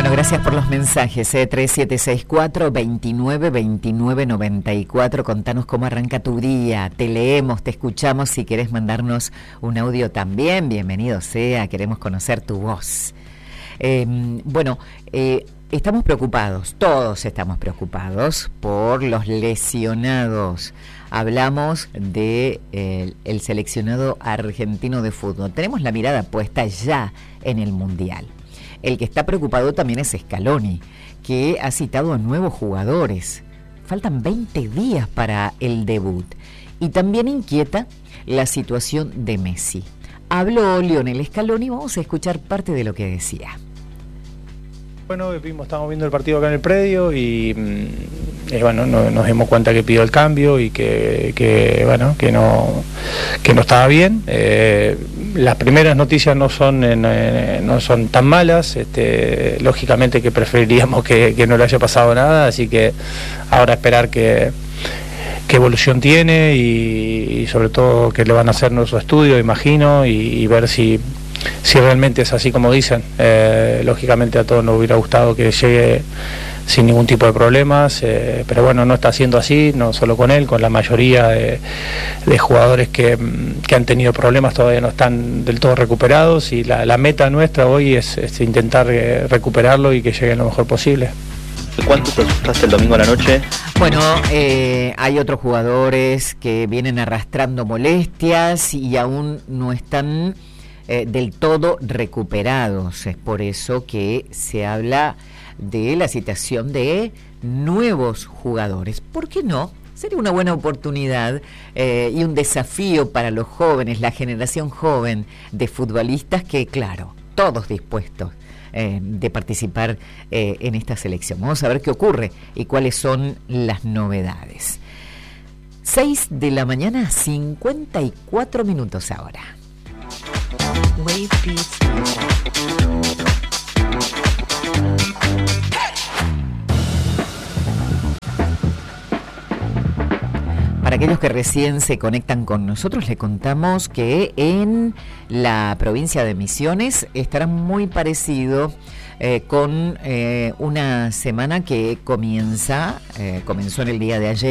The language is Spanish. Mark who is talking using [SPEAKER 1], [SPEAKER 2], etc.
[SPEAKER 1] Bueno, gracias por los mensajes, 3764-292994. Contanos cómo arranca tu día. Te leemos, te escuchamos. Si querés mandarnos un audio también, bienvenido sea. Queremos conocer tu voz. Estamos preocupados, todos estamos preocupados por los lesionados. Hablamos de el seleccionado argentino de fútbol. Tenemos la mirada puesta ya en el Mundial. El que está preocupado también es Scaloni, que ha citado a nuevos jugadores. Faltan 20 días para el debut. Y también inquieta la situación de Messi. Habló Lionel Scaloni, vamos a escuchar parte de lo que decía.
[SPEAKER 2] Bueno, estamos viendo el partido acá en el predio y nos dimos cuenta que pidió el cambio y que no estaba bien. Las primeras noticias no son tan malas, lógicamente que preferiríamos que no le haya pasado nada, así que ahora esperar qué evolución tiene y sobre todo que le van a hacer nuestro estudio, imagino, y ver si realmente es así como dicen. Lógicamente a todos nos hubiera gustado que llegue sin ningún tipo de problemas, pero bueno, no está siendo así, no solo con él, con la mayoría de jugadores que han tenido problemas todavía no están del todo recuperados, y la meta nuestra hoy es intentar recuperarlo y que llegue lo mejor posible.
[SPEAKER 3] ¿Cuánto te asustaste el domingo a la noche?
[SPEAKER 1] Bueno, hay otros jugadores que vienen arrastrando molestias y aún no están del todo recuperados. Es por eso que se habla de la citación de nuevos jugadores. ¿Por qué no? Sería una buena oportunidad y un desafío para los jóvenes, la generación joven de futbolistas que, claro, todos dispuestos de participar en esta selección. Vamos a ver qué ocurre y cuáles son las novedades. 6 de la mañana, 54 minutos ahora. Wave Beats. Para aquellos que recién se conectan con nosotros, les contamos que en la provincia de Misiones estará muy parecido con una semana que comenzó en el día de ayer.